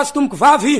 tomboko vavy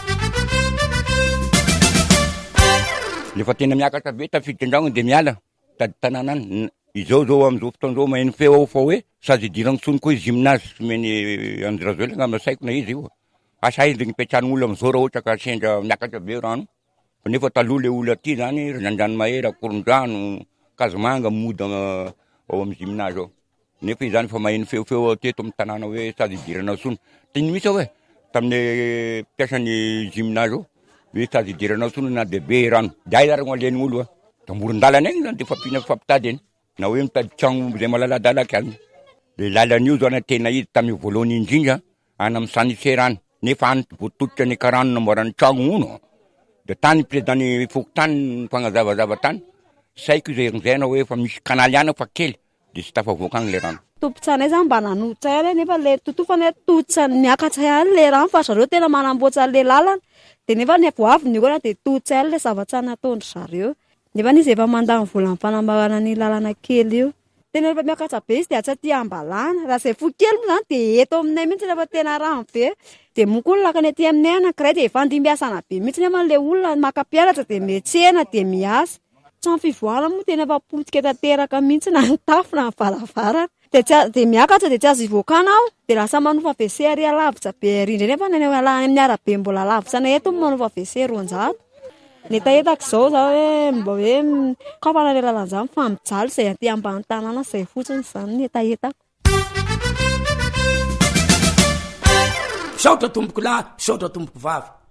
lefa tena miakatra be tafiditra andragno de miala tady tanàna any izao amizao fotoan'izao maheno feo ao fa hoe sady idiragno tsony koa gymnase meny andrazao le ngamba saiko na izy io asa izy nipetrahany olo amizao raha ohatra ka sendra miakatra be rano fa nefa taloha le olo aty zany Randrano Mahera Korondrano Kazomanga mody ao amy gymnase ao nefa izany fa maheno feofeo teto amy tanàna hoe sady idirana tsony tiny misy hoe tamin'ny mpiasan'ny gymnase ao hoe sady idirana tsony na bebe rano day zaragno aleny olo tamorondalana egny zany de fampina fampitady eny na hoe mitady tragno zay malaladalaka any le lalan'io zany tena izy tamin'ny voalohany indrindra any amy Saniserany nefa any voatotitra ny karano namboarany tragno uno de tany présidentny Fokotany fagnazavazava tany saiko izay hoe fa misy kanaly ana fa kely de tsy tafavoaka agny le rano tompotsanay zany mba nanotsay nefa le totofany totsany miakatsay any le rano fa zareo tena manamboatra le lalana de nefa ny voaviny koa de totsay le zavatsy nataondry zareo nefa izy efa mandany volan'ny fanambarana ny lalana kely io tena rehefa miakatra be izy de atsaty ambalana raha zay fo kely moa zany de eto aminay mihitsy rehefa tena rano be de moa koa lakany aty aminay anankiray de efa andimbiasana be mihitsy nefa le olona makapiaratra de mietsena de miasa trano fivoarana moa tena efa politika tanteraka mihitsy na ny tafo na ny varavarana de miakatra de tsy azo ivokana ao de lasa manofa WC ary alavitra be rindry nefa ny amin'ny arabe mbola lavitra na eto manofa WC 200 netaetako zao za hoe mba hoe kapana le lalana zany fa mijaly zay aty ambany tanàna zay fotsiny zany netaetako saotra tomboko lahy saotra tomboko vavy